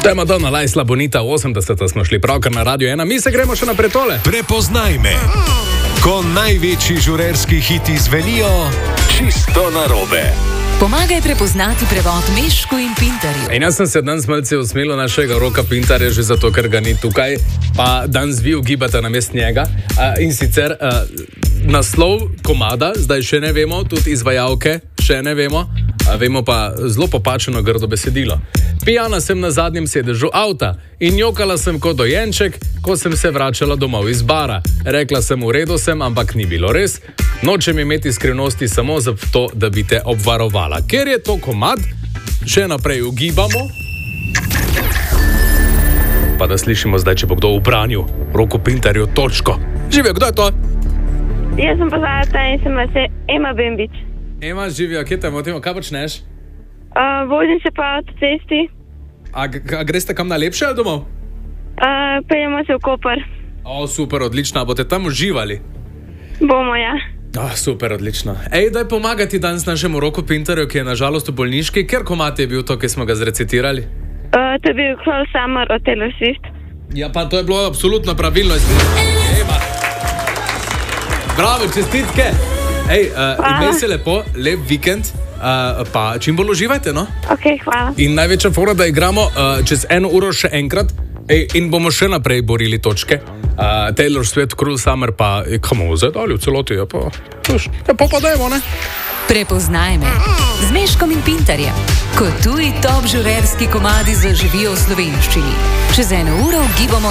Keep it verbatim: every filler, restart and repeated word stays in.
To je Madonna, Lajsla Bonita, osemdeseta smo šli pravkar na Radio ena, mi se gremo še naprej tole. Prepoznaj me, ko največji žurerski hiti zvenijo čisto narobe. Pomagaj prepoznati prevod Mešku in Pintarju. In jaz sem se danes malce usmilil našega Roka Pintarja, že zato, ker ga ni tukaj, pa danes vi ugibate na mest njega. Uh, in sicer uh, naslov komada, zdaj še ne vemo, tudi izvajalke še ne vemo, uh, vemo pa zelo popačeno grdo besedilo. Pijana sem na zadnjem sedežu avta in jokala sem kot dojenček, ko sem se vračala domov iz bara. Rekla sem, v redu sem, ampak ni bilo res. Nočem imeti skrivnosti samo zato, da bi te obvarovala. Ker je to komad, še naprej ugibamo. Pa da slišimo zdaj, če bo kdo v branju. Roku Pintarju točko. Živijo, kdo je to? Jaz sem pozvata in sem se Ema Bembič. Ema, živijo, kje te motimo, kaj počneš? Uh, vozim se pa od cesti. A, a greste kam najlepše ali domov? Uh, Peljemo se v Koper. O, super, odlično. A boste tam uživali? Bomo, ja. Oh, super, odlično. Ej, daj pomagati danes našemu Roku Pintarju, ki je nažalost v bolniški. Ker komad je bil to, ki smo ga zrecitirali? Uh, to je bil Cruel Summer od Taylor Swift. Ja, pa to je bilo absolutno pravilno. Ema. Bravo, čestitke. Ej, uh, imej se lepo, lep vikend. Uh, pa čim bolj uživajte, no? Ok, hvala. In največja fora, da igramo uh, čez eno uro še enkrat. Ej, in bomo še naprej borili točke. Uh, Taylor Swift, Cruel Summer, pa kamo zdaj dali v celoti, ja pa, ja, pa pa dajmo, ne? Prepoznaj me z Meškom in Pintarjem, ko tuji top žurerski komadi zaživijo v slovenščini. Čez eno uro ugibamo